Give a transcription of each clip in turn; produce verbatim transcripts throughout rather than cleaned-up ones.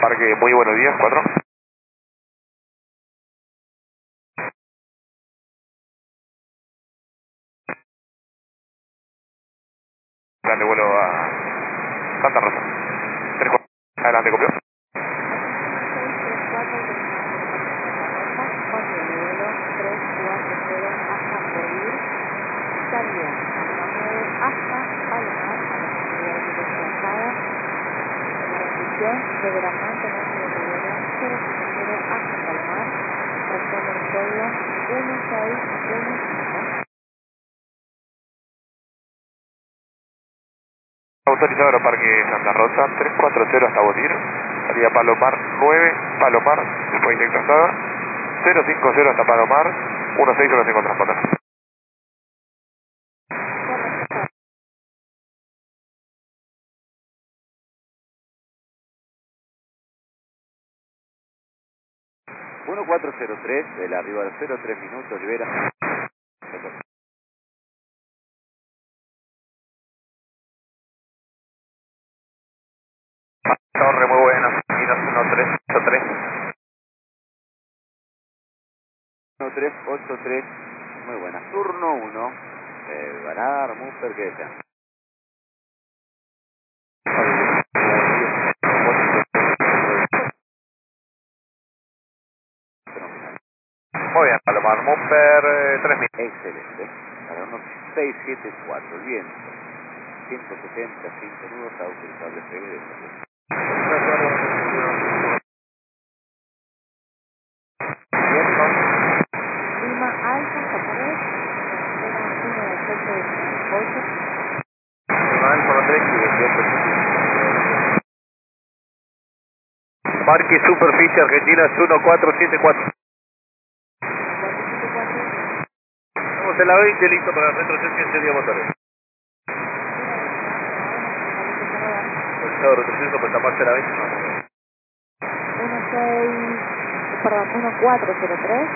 Parque, muy buenos días, cuatro. Grande vuelo a Santa Rosa. tres, cuatro. Adelante, copió. Deberá mantenerse de vuelo cero cinco cero hasta Palomar, retorno del vuelo uno seis uno cinco. Autorizado Aeroparque Santa Rosa, tres cuatro cero hasta Botir. Salida Palomar nueve, Palomar, después directo hasta cero cinco cero hasta Palomar, uno seis uno cinco transponder. uno cuatro cero tres, el arribo al cero tres minutos, libera. Torre, muy buena, Minos uno tres ocho tres. uno tres ocho tres, muy buena. Turno uno, eh, ganar, Muffer, ¿qué desean? Muy bien, Palomar, Muffer, eh, tres mil. Excelente. Para unos seis siete cuatro, el viento. ciento setenta, cinco nudos, autorizable regreso. Lima Alfa, Japonés, espera uno de ocho de ocho. Lima Alfa tres y veintiocho. Parque Superficie Argentina es uno cuatro siete cuatro. Estamos en la veinte, listo para el retroceso y encendido motores. Autorizado retroceso, pues taparse la veinte. uno seis, perdón, uno cuatro cero tres.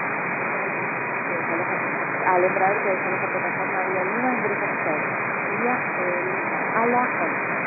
Al entrar se desaloja plataforma vía Lima, ingresa seis. Vía el ala once.